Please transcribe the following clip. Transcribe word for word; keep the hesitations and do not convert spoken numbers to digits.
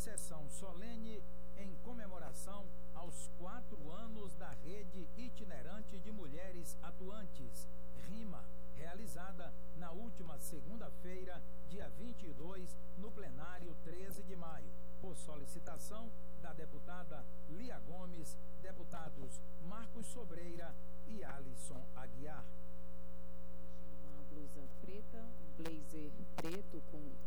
sessão solene em comemoração aos quatro anos da Rede Itinerante de Mulheres Atuantes, RIMA, realizada na última segunda-feira, dia vinte e dois, no plenário treze de maio, por solicitação da deputada Lia Gomes, deputados Marcos Sobreira e Alisson Aguiar. Uma blusa preta, um blazer preto com